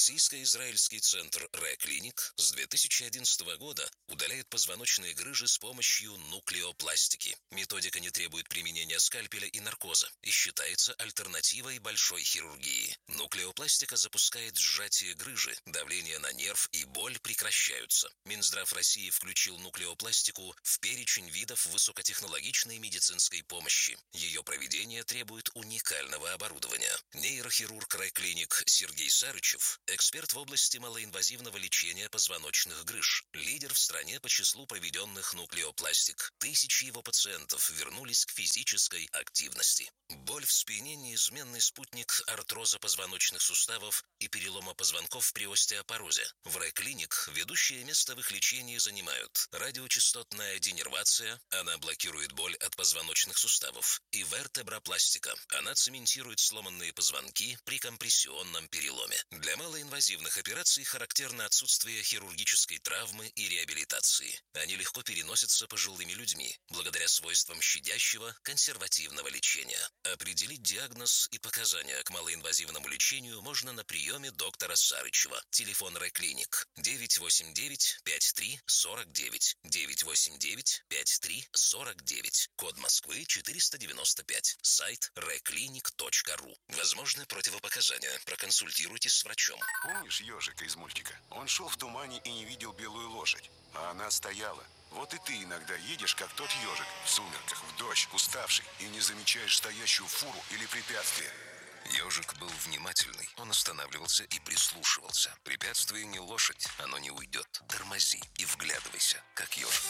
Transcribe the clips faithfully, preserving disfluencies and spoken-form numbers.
Российско-израильский центр Ре-Клиник с две тысячи одиннадцатого года удаляет позвоночные грыжи с помощью нуклеопластики. Методика не требует применения скальпеля и наркоза и считается альтернативой большой хирургии. Нуклеопластика запускает сжатие грыжи, давление на нерв и боль прекращаются. Минздрав России включил нуклеопластику в перечень видов высокотехнологичной медицинской помощи. Ее проведение требует уникального оборудования. Нейрохирург Ре-Клиник Сергей Сарычев – эксперт в области малоинвазивного лечения позвоночных грыж, лидер в стране по числу проведенных нуклеопластик. Тысячи его пациентов вернулись к физической активности. Боль в спине – неизменный спутник артроза позвоночных суставов и перелома позвонков при остеопорозе. В Ре-Клиник ведущее место в их лечении занимают радиочастотная денервация, она блокирует боль от позвоночных суставов, и вертебропластика, она цементирует сломанные позвонки при компрессионном переломе. Для малоинвазивных операций характерно отсутствие хирургической травмы и реабилитации. Они легко переносятся пожилыми людьми, благодаря свойствам щадящего, консервативного лечения. Определить диагноз и показания к малоинвазивному лечению можно на приеме доктора Сарычева. Телефон Ре-Клиник девять восемь девять пять три сорок девять, девять восемь девять пять три сорок девять, код Москвы четыреста девяносто пять, сайт реклиник точка ру. Возможны противопоказания. Проконсультируйтесь с врачом. Помнишь ежика из мультика? Он шел в тумане и не видел белую лошадь, а она стояла. Вот и ты иногда едешь, как тот ежик, в сумерках, в дождь, уставший, и не замечаешь стоящую фуру или препятствие. Ежик был внимательный. Он останавливался и прислушивался. Препятствие не лошадь, оно не уйдет. Тормози и вглядывайся, как ежик.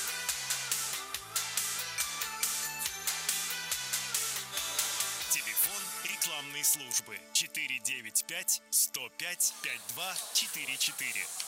Телефон рекламной службы четыре девять пять сто пять пять два четыре четыре.